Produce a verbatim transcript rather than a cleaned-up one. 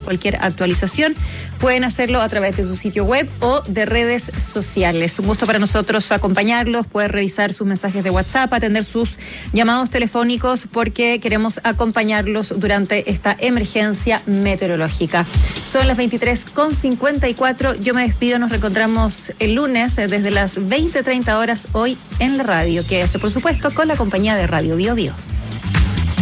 cualquier actualización, pueden hacerlo a través de su sitio web o de redes sociales. Un gusto para nosotros acompañarlos, poder revisar sus mensajes de WhatsApp, atender sus llamados telefónicos, porque queremos acompañarlos durante esta emergencia meteorológica. Son las veintitrés con cincuenta y cuatro. Yo me despido, nos reencontramos el lunes desde las veinte treinta horas hoy en la radio, que hace por supuesto con la compañía de Radio Bio Bio.